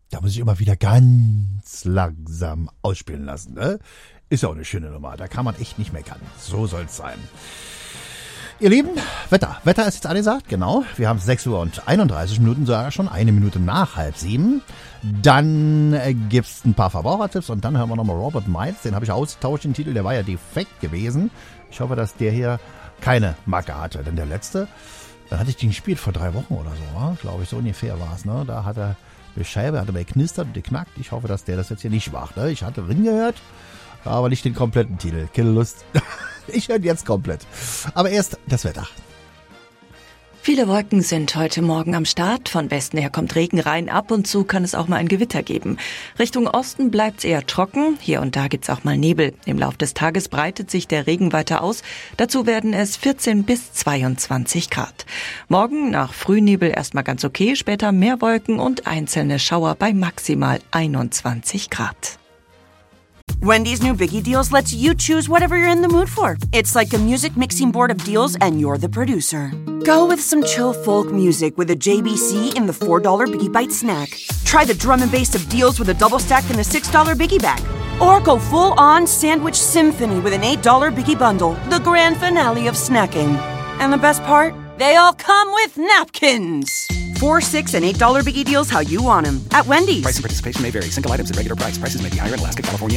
Da muss ich immer wieder ganz langsam ausspielen lassen. Ne? Ist ja auch eine schöne Nummer. Da kann man echt nicht meckern. So soll's sein. Ihr Lieben, Wetter. Wetter ist jetzt angesagt, genau. Wir haben 6 Uhr und 31 Minuten, sogar schon 1 Minute nach 6:30. Dann gibt's ein paar Verbrauchertipps und dann hören wir nochmal Robert Miles. Den habe ich ausgetauscht, den Titel, der war ja defekt gewesen. Ich hoffe, dass der hier keine Macke hatte. Denn der letzte, dann hatte ich den gespielt vor 3 Wochen oder so, glaube ich, so ungefähr war es. Ne? Da hat er die Scheibe, hat er geknistert und geknackt. Ich hoffe, dass der das jetzt hier nicht macht. Ne? Ich hatte Ring gehört, aber nicht den kompletten Titel. Keine Lust. Ich höre jetzt komplett. Aber erst das Wetter. Viele Wolken sind heute Morgen am Start. Von Westen her kommt Regen rein. Ab und zu kann es auch mal ein Gewitter geben. Richtung Osten bleibt es eher trocken. Hier und da gibt es auch mal Nebel. Im Laufe des Tages breitet sich der Regen weiter aus. Dazu werden es 14 bis 22 Grad. Morgen nach Frühnebel erstmal ganz okay. Später mehr Wolken und einzelne Schauer bei maximal 21 Grad. Wendy's new Biggie Deals lets you choose whatever you're in the mood for. It's like a music mixing board of deals and you're the producer. Go with some chill folk music with a JBC in the $4 Biggie Bite snack. Try the drum and bass of deals with a double stack in the $6 Biggie bag. Or go full-on sandwich symphony with an $8 Biggie bundle, the grand finale of snacking. And the best part? They all come with napkins. $4, $6, and $8 Biggie Deals how you want them. At Wendy's. Price and participation may vary. Single items at regular price. Prices may be higher in Alaska, California,